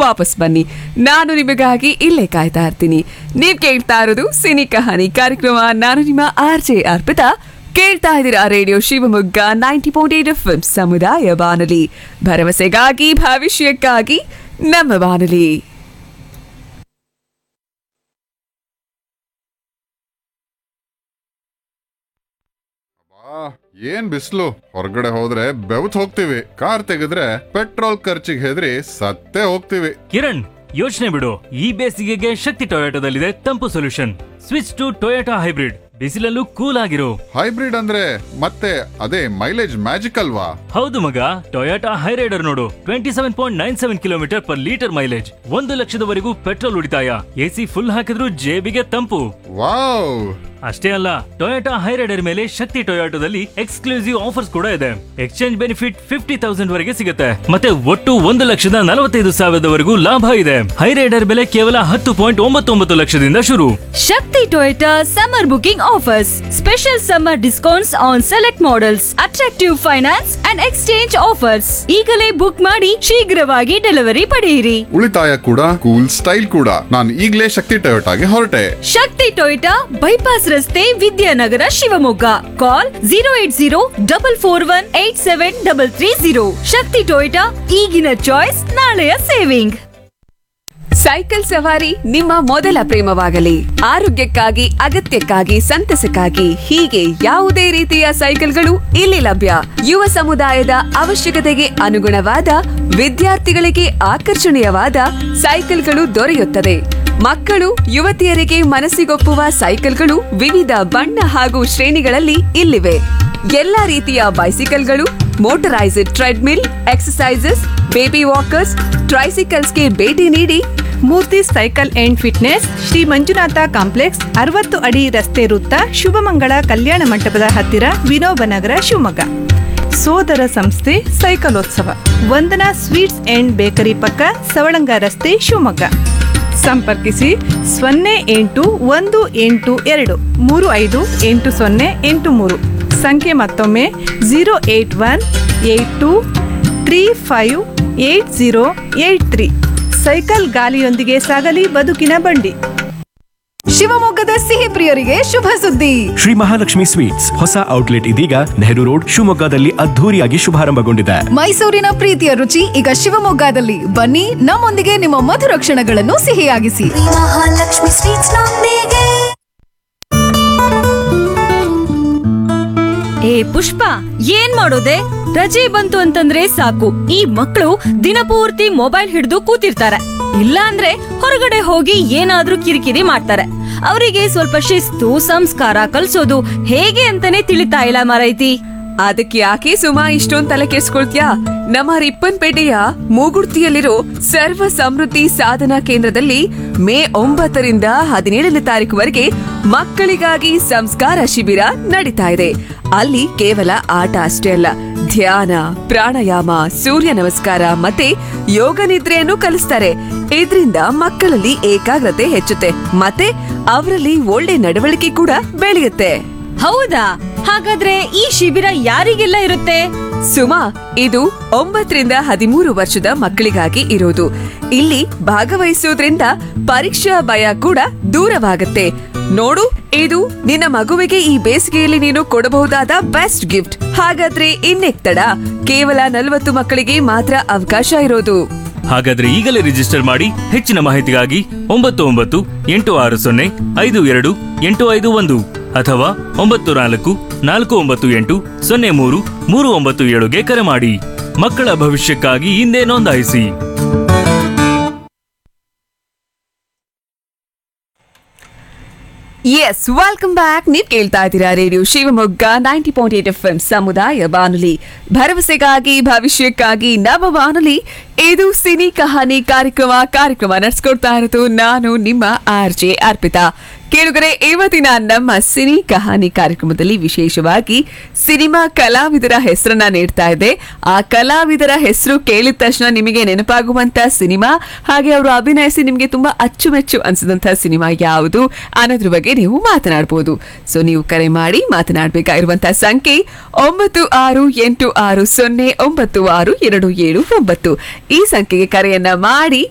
ವಾಪಸ್ ಬನ್ನಿ. ನಾನು ನಿಮಗಾಗಿ ಇಲ್ಲೇ ಕಾಯ್ತಾ ಇರ್ತೀನಿ. ನೀವ್ ಕೇಳ್ತಾ ಇರೋದು ಸಿನಿ ಕಹಾನಿ ಕಾರ್ಯಕ್ರಮ. ನಾನು ನಿಮ್ಮ RJ ಅರ್ಪಿತಾ. ಕೇಳ್ತಾ ಇದ್ದೀರಾ ರೇಡಿಯೋ ಶಿವಮೊಗ್ಗ 90.8 FM ಸಮುದಾಯ ಬಾನುಲಿ, ಭರವಸೆಗಾಗಿ ಭವಿಷ್ಯಕ್ಕಾಗಿ ನಮ್ಮ ಬಾನುಲಿ. ಏನ್ ಬಿಸ್ಲು, ಹೊರಗಡೆ ಹೋದ್ರೆ ಬೆವತ್ ಹೋಗ್ತೀವಿ. ಕಾರ್ ತೆಗೆದ್ರೆ ಪೆಟ್ರೋಲ್ ಖರ್ಚಿಗೆ ಹೆದರಿ ಸತ್ತೇ ಹೋಗ್ತೀವಿ. ಕಿರಣ್, ಯೋಚನೆ ಬಿಡು. ಈ ಬೇಸಿಗೆಗೆ ಶಕ್ತಿ ಟೊಯೋಟೋದಲ್ಲಿದೆ ತಂಪು solution. Switch to Toyota hybrid. ಬಿಸಿಲಲ್ಲೂ cool ಆಗಿರೋ. ಹೈಬ್ರಿಡ್ ಅಂದ್ರೆ ಮತ್ತೆ ಅದೇ ಮೈಲೇಜ್ ಮ್ಯಾಜಿಕ್ ಅಲ್ವಾ? ಹೌದು ಮಗ, ಟೊಯೋಟಾ ಹೈರೈಡರ್ ನೋಡು. 27.97 kilometre per litre mileage, 1,00,000ವರೆಗೂ petrol ಉಳಿತಾಯ, AC ಫುಲ್ ಹಾಕಿದ್ರೂ ಜೇಬಿಗೆ ತಂಪು. ವಾವ್! ಅಷ್ಟೇ ಅಲ್ಲ, ಟೊಯೋಟಾ ಹೈರೈಡರ್ ಮೇಲೆ ಶಕ್ತಿ ಟೊಯೋಟೋದಲ್ಲಿ ಎಕ್ಸ್ಕ್ಲೂಸಿವ್ ಆಫರ್ಸ್ ಕೂಡ ಇದೆ. ಎಕ್ಸ್ಚೇಂಜ್ ಬೆನಿಫಿಟ್ 50,000 ವರೆಗೆ ಸಿಗುತ್ತೆ. ಮತ್ತೆ ಒಟ್ಟು 1,45,000ವರೆಗೂ ಲಾಭ ಇದೆ. ಹೈರೈಡರ್ ಬೆಲೆ ಕೇವಲ 10.99 ಲಕ್ಷದಿಂದ ಶುರು. ಶಕ್ತಿ Toyota summer booking offers. Special summer discounts on select models, attractive finance and exchange offers. ಈಗಲೇ ಬುಕ್ ಮಾಡಿ ಶೀಘ್ರವಾಗಿ ಡೆಲಿವರಿ ಪಡೆಯಿರಿ. ಉಳಿತಾಯ ಕೂಡ, ಕೂಲ್ ಸ್ಟೈಲ್ ಕೂಡ. ನಾನು ಈಗಲೇ ಶಕ್ತಿ ಟೊಯೋಟಾಗೆ ಹೊರಟೆ. ಶಕ್ತಿ ಟೊಯೋಟಾ, ಬೈಪಾಸ್ ರಸ್ತೆ, ವಿದ್ಯಾನಗರ, ಶಿವಮೊಗ್ಗ. ಕಾಲ್ 08044187330. ಶಕ್ತಿ ಟೊಯೋಟಾ, ಈಗಿನ ಚಾಯ್ಸ್, ನಾಳೆಯ ಸೇವಿಂಗ್. ಸೈಕಲ್ ಸವಾರಿ ನಿಮ್ಮ ಮೊದಲ ಪ್ರೇಮವಾಗಲಿ. ಆರೋಗ್ಯಕ್ಕಾಗಿ, ಅಗತ್ಯಕ್ಕಾಗಿ, ಸಂತಸಕ್ಕಾಗಿ, ಹೀಗೆ ಯಾವುದೇ ರೀತಿಯ ಸೈಕಲ್ಗಳು ಇಲ್ಲಿ ಲಭ್ಯ. ಯುವ ಸಮುದಾಯದ ಅವಶ್ಯಕತೆಗೆ ಅನುಗುಣವಾದ, ವಿದ್ಯಾರ್ಥಿಗಳಿಗೆ ಆಕರ್ಷಣೀಯವಾದ ಸೈಕಲ್ಗಳು ದೊರೆಯುತ್ತದೆ. ಮಕ್ಕಳು, ಯುವತಿಯರಿಗೆ ಮನಸ್ಸಿಗೊಪ್ಪುವ ಸೈಕಲ್ಗಳು ವಿವಿಧ ಬಣ್ಣ ಹಾಗೂ ಶ್ರೇಣಿಗಳಲ್ಲಿ ಇಲ್ಲಿವೆ. ಎಲ್ಲಾ ರೀತಿಯ ಬೈಸಿಕಲ್ಗಳು, motorised treadmill, exercises, baby walkers, ಟ್ರೈಸಿಕಲ್ಸ್ಗೆ ಭೇಟಿ ನೀಡಿ. ಮೂರ್ತಿ cycle and fitness, Shri Manjunatha complex, 60 ಅಡಿ ರಸ್ತೆ ವೃತ್ತ, ಶುಭಮಂಗಳ ಕಲ್ಯಾಣ ಮಂಟಪದ ಹತ್ತಿರ, ವಿನೋಬನಗರ, ಶಿವಮೊಗ್ಗ. ಸೋದರ ಸಂಸ್ಥೆ ಸೈಕಲೋತ್ಸವ, ವಂದನಾ ಸ್ವೀಟ್ಸ್ ಅಂಡ್ ಬೇಕರಿ ಪಕ್ಕ, ಸವಳಂಗ ರಸ್ತೆ, ಶಿವಮೊಗ್ಗ. ಸಂಪರ್ಕಿಸಿ 081823580883. ಸಂಖ್ಯೆ ಮತ್ತೊಮ್ಮೆ 08182358083. ಸೈಕಲ್ ಗಾಲಿಯೊಂದಿಗೆ ಸಾಗಲಿ ಬದುಕಿನ ಬಂಡಿ. ಶಿವಮೊಗ್ಗದ ಸಿಹಿ ಪ್ರಿಯರಿಗೆ ಶುಭ ಸುದ್ದಿ. ಶ್ರೀ ಮಹಾಲಕ್ಷ್ಮಿ ಸ್ವೀಟ್ಸ್ ಹೊಸ ಔಟ್ಲೆಟ್ ಇದೀಗ ನೆಹರು ರೋಡ್, ಶಿವಮೊಗ್ಗದಲ್ಲಿ ಅದ್ಧೂರಿಯಾಗಿ ಶುಭಾರಂಭಗೊಂಡಿದೆ. ಮೈಸೂರಿನ ಪ್ರೀತಿಯ ರುಚಿ ಈಗ ಶಿವಮೊಗ್ಗದಲ್ಲಿ. ಬನ್ನಿ, ನಮ್ಮೊಂದಿಗೆ ನಿಮ್ಮ ಮಧುರ ಕ್ಷಣಗಳನ್ನು ಸಿಹಿಯಾಗಿಸಿ. ಮಹಾಲಕ್ಷ್ಮಿ ಸ್ವೀಟ್ಸ್ ನೊಂದಿಗೆ. ಏ ಪುಷ್ಪ, ಏನ್ ಮಾಡೋದೆ? ರಜೆ ಬಂತು ಅಂತಂದ್ರೆ ಸಾಕು, ಈ ಮಕ್ಕಳು ದಿನಪೂರ್ತಿ ಮೊಬೈಲ್ ಹಿಡಿದು ಕೂತಿರ್ತಾರೆ. ಇಲ್ಲ ಅಂದ್ರೆ ಹೊರಗಡೆ ಹೋಗಿ ಏನಾದ್ರೂ ಕಿರಿಕಿರಿ ಮಾಡ್ತಾರೆ. ಅವರಿಗೆ ಸ್ವಲ್ಪ ಶಿಸ್ತು, ಸಂಸ್ಕಾರ ಕಲ್ಸೋದು ಹೇಗೆ ಅಂತಾನೆ ತಿಳಿತಾ ಇಲ್ಲ ಮಾರೈತಿ. ಅದಕ್ಕೆ ಯಾಕೆ ಸುಮಾ ಇಷ್ಟೊಂದ್ ತಲೆ ಕೆಡ್ಸ್ಕೊಳ್ತ್ಯಾ? ನಮ್ಮ ರಿಪ್ಪನ್ಪೇಟೆಯ ಮೂಗುರ್ತಿಯಲ್ಲಿರೋ ಸರ್ವ ಸಮೃದ್ಧಿ ಸಾಧನಾ ಕೇಂದ್ರದಲ್ಲಿ ಮೇ 9ರಿಂದ 17ನೇ ತಾರೀಕುವರೆಗೆ ಮಕ್ಕಳಿಗಾಗಿ ಸಂಸ್ಕಾರ ಶಿಬಿರ ನಡೀತಾ ಇದೆ. ಅಲ್ಲಿ ಕೇವಲ ಆಟ ಅಷ್ಟೇ ಅಲ್ಲ, ಧ್ಯಾನ, ಪ್ರಾಣಾಯಾಮ, ಸೂರ್ಯ ನಮಸ್ಕಾರ ಮತ್ತೆ ಯೋಗ ನಿದ್ರೆಯನ್ನು ಕಲಿಸ್ತಾರೆ. ಇದರಿಂದ ಮಕ್ಕಳಲ್ಲಿ ಏಕಾಗ್ರತೆ ಹೆಚ್ಚುತ್ತೆ ಮತ್ತೆ ಅವರಲ್ಲಿ ಒಳ್ಳೆ ನಡವಳಿಕೆ ಕೂಡ ಬೆಳೆಯುತ್ತೆ. ಹೌದಾ? ಹಾಗಾದ್ರೆ ಈ ಶಿಬಿರ ಯಾರಿಗೆಲ್ಲ ಇರುತ್ತೆ? ಸುಮಾ, ಇದು 9ರಿಂದ 13 ವರ್ಷದ ಮಕ್ಕಳಿಗಾಗಿ ಇರೋದು. ಇಲ್ಲಿ ಭಾಗವಹಿಸೋದ್ರಿಂದ ಪರೀಕ್ಷಾ ಭಯ ಕೂಡ ದೂರವಾಗುತ್ತೆ. ನೋಡು, ಇದು ನಿನ್ನ ಮಗುವಿಗೆ ಈ ಬೇಸಿಗೆಯಲ್ಲಿ ನೀನು ಕೊಡಬಹುದಾದ ಬೆಸ್ಟ್ ಗಿಫ್ಟ್. ಹಾಗಾದ್ರೆ ಇನ್ನೆಕ್ ತಡ? ಕೇವಲ 40 ಮಕ್ಕಳಿಗೆ ಮಾತ್ರ ಅವಕಾಶ ಇರೋದು. ಹಾಗಾದ್ರೆ ಈಗಲೇ ರಿಜಿಸ್ಟರ್ ಮಾಡಿ. ಹೆಚ್ಚಿನ ಮಾಹಿತಿಗಾಗಿ 9980522851 ಅಥವಾ 9449803397ಗೆ ಕರೆ ಮಾಡಿ. ಮಕ್ಕಳ ಭವಿಷ್ಯಕ್ಕಾಗಿ ಹಿಂದೆ ನೋಂದಾಯಿಸಿ. S, welcome back. ನೀವ್ ಕೇಳ್ತಾ ಇದ್ದೀರಾ ರೇಡಿಯೋ ಶಿವಮೊಗ್ಗ 90.8 FM ಸಮುದಾಯ ಬಾನುಲಿ, ಭರವಸೆಗಾಗಿ ಭವಿಷ್ಯಕ್ಕಾಗಿ ನಮ್ಮ ಬಾನುಲಿ. ಇದು ಸಿನಿ ಕಹಾನಿ ಕಾರ್ಯಕ್ರಮ ನಡೆಸ್ಕೊಡ್ತಾ ಇರೋದು ನಾನು ನಿಮ್ಮ RJ ಅರ್ಪಿತಾ. ಕೇಳುಗರೆ, ಇವತ್ತಿನ ನಮ್ಮ ಸಿನಿ ಕಹಾನಿ ಕಾರ್ಯಕ್ರಮದಲ್ಲಿ ವಿಶೇಷವಾಗಿ ಸಿನಿಮಾ ಕಲಾವಿದರ ಹೆಸರನ್ನ ನೀಡ್ತಾ ಇದೆ. ಆ ಕಲಾವಿದರ ಹೆಸರು ಕೇಳಿದ ತಕ್ಷಣ ನಿಮಗೆ ನೆನಪಾಗುವಂತ ಸಿನಿಮಾ, ಹಾಗೆ ಅವರು ಅಭಿನಯಿಸಿ ನಿಮಗೆ ತುಂಬಾ ಅಚ್ಚುಮೆಚ್ಚು ಅನ್ಸಿದಂತಹ ಸಿನಿಮಾ ಯಾವುದು ಅನ್ನೋದ್ರ ಬಗ್ಗೆ ನೀವು ಮಾತನಾಡಬಹುದು. ಸೊ ನೀವು ಕರೆ ಮಾಡಿ ಮಾತನಾಡಬೇಕಾಗಿರುವಂತಹ ಸಂಖ್ಯೆ 9686096279. ಈ ಸಂಖ್ಯೆಗೆ ಕರೆಯನ್ನ ಮಾಡಿ